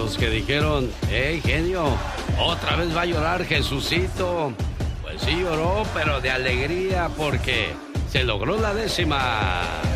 los que dijeron, hey, genio, otra vez va a llorar Jesucito. Pues sí lloró, pero de alegría porque se logró la 10ª.